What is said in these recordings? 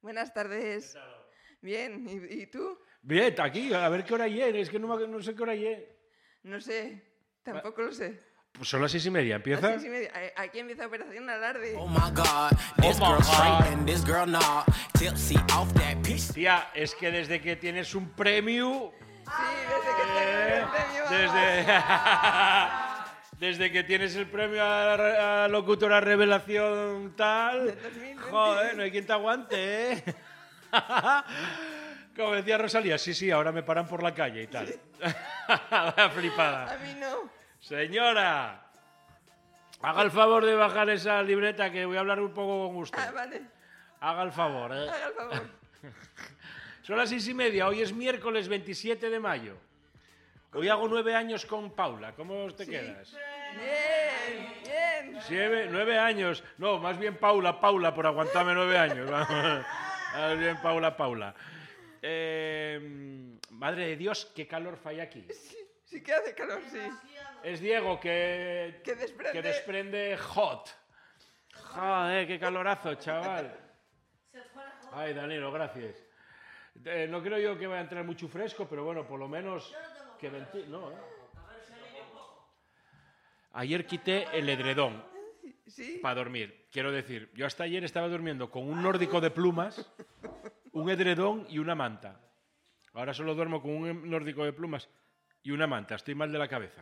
Buenas tardes. Bien, ¿y tú? Bien, aquí, a ver qué hora es que no sé qué hora es. No sé, tampoco lo sé. Pues son las 6:30, ¿empieza? Las 6:30. Aquí empieza Operación Alarde. Oh my God, this girl straight and this girl not. Tipsy off that piece. Tía, es que desde que tienes un premio... Sí, desde que tengo el premio. Desde que tienes el premio a locutora revelación tal... Del 2020. Joder, no hay quien te aguante, ¿eh? Como decía Rosalía, sí, ahora me paran por la calle y tal. Vaya flipada. A mí no. Señora, haga el favor de bajar esa libreta que voy a hablar un poco con usted. Ah, vale. Haga el favor, ¿eh? Haga el favor. Son las 6:30, hoy es miércoles 27 de mayo. Hoy hago 9 años con Paula, ¿cómo te quedas? Bien. 9 años, no, más bien Paula, por aguantarme 9 años. Más bien Paula. Madre de Dios, qué calor falla aquí. Sí que hace calor, sí. Es Diego que desprende hot. Joder, qué calorazo, chaval. Ay, Danilo, gracias. No creo yo que vaya a entrar mucho fresco, pero bueno, por lo menos que no, Ayer quité el edredón para dormir. Quiero decir, yo hasta ayer estaba durmiendo con un nórdico de plumas, un edredón y una manta. Ahora solo duermo con un nórdico de plumas y una manta. Estoy mal de la cabeza.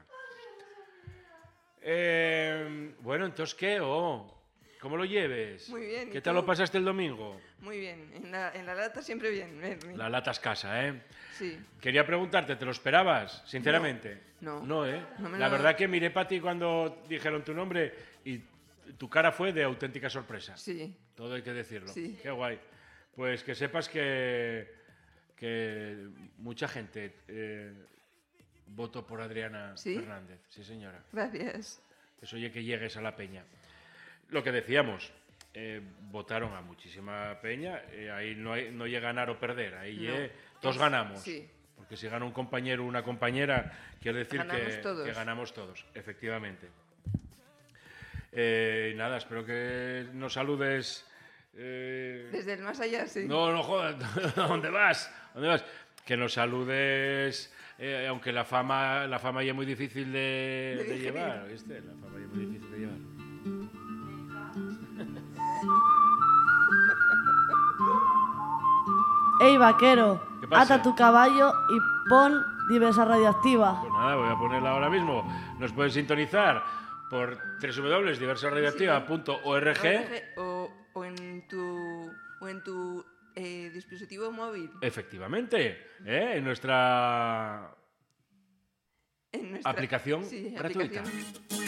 Bueno, entonces, ¿qué? ¿Cómo lo lleves? Muy bien. ¿Qué tal lo pasaste el domingo? Muy bien. En la lata siempre bien. La lata escasa, ¿eh? Sí. Quería preguntarte, ¿te lo esperabas, sinceramente? No. No, ¿eh? No me La lo- verdad que miré para ti cuando dijeron tu nombre y tu cara fue de auténtica sorpresa. Sí. Todo hay que decirlo. Sí. Qué guay. Pues que sepas que mucha gente votó por Adriana ¿Sí? Fernández. Sí, señora. Gracias. Eso oye que llegues a la peña. Lo que decíamos, votaron a muchísima peña, ahí no llega a ganar o perder, ahí todos ganamos. Sí. Porque si gana un compañero o una compañera, quiere decir Ganamos que ganamos todos, efectivamente. Nada, espero que nos saludes. Desde el más allá, sí. No, joder, ¿dónde vas? Que nos saludes, aunque la fama ya es muy difícil de llevar, ¿viste? La fama ya es muy difícil de llevar. Ey, vaquero, ¿Qué pasa? ata tu caballo y pon Diversa Radioactiva. Pues nada, voy a ponerla ahora mismo. Nos pueden sintonizar por www.diversaradioactiva.org. O en tu dispositivo móvil. Efectivamente, en nuestra En nuestra aplicación sí, gratuita. aplicación.